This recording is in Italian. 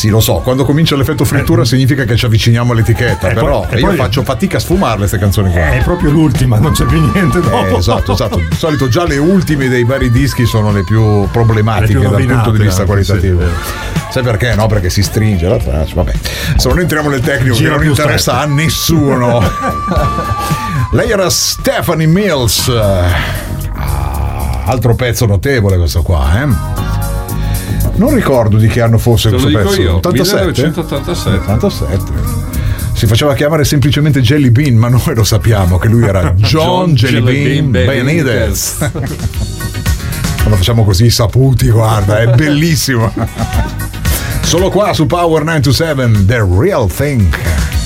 Sì, lo so, quando comincia l'effetto frittura significa che ci avviciniamo all'etichetta, però io faccio fatica a sfumarle queste canzoni qua. È proprio l'ultima, non c'è più niente dopo. Esatto. Di solito già le ultime dei vari dischi sono le più problematiche dal punto di vista qualitativo. Sai perché? No, perché si stringe la traccia. Vabbè, se non entriamo nel tecnico che non interessa a nessuno. Lei era Stephanie Mills. Altro pezzo notevole questo qua, Non ricordo di che anno fosse questo pezzo. Io, 87? 1987. Si faceva chiamare semplicemente Jelly Bean, ma noi lo sappiamo che lui era John Jelly Bean Benitez. Quando facciamo così saputi, guarda, è bellissimo. Solo qua su Power 927, The Real Thing.